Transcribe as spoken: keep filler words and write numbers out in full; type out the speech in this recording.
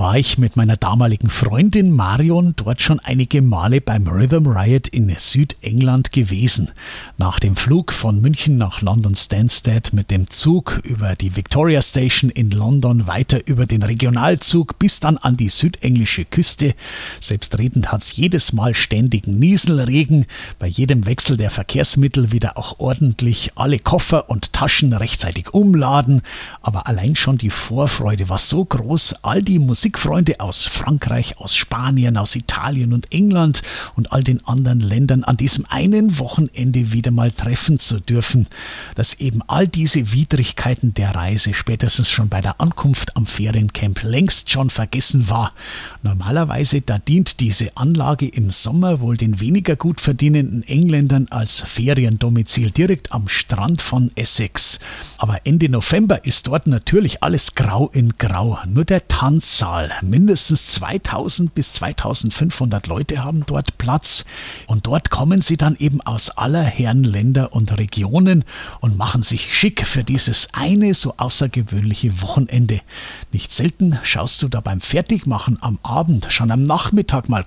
war ich mit meiner damaligen Freundin Marion dort schon einige Male beim Rhythm Riot in Südengland gewesen. Nach dem Flug von München nach London Stansted mit dem Zug über die Victoria Station in London, weiter über den Regionalzug bis dann an die südenglische Küste. Selbstredend hat's jedes Mal ständigen Nieselregen, bei jedem Wechsel der Verkehrsmittel wieder auch ordentlich alle Koffer und Taschen rechtzeitig umladen. Aber allein schon die Vorfreude war so groß, all die Musikfreunde aus Frankreich, aus Spanien, aus Italien und England und all den anderen Ländern an diesem einen Wochenende wieder mal treffen zu dürfen, dass eben all diese Widrigkeiten der Reise spätestens schon bei der Ankunft am Feriencamp längst schon vergessen war. Normalerweise, da dient diese Anlage im Sommer wohl den weniger gut verdienenden Engländern als Feriendomizil direkt am Strand von Essex. Aber Ende November ist dort natürlich alles grau in grau. Nur der Tanzsaal, mindestens zweitausend bis zweitausendfünfhundert Leute haben dort Platz. Und dort kommen sie dann eben aus aller Herren Länder und Regionen und machen sich schick für dieses eine so außergewöhnliche Wochenende. Nicht selten schaust du da beim Fertigmachen am Abend, schon am Nachmittag mal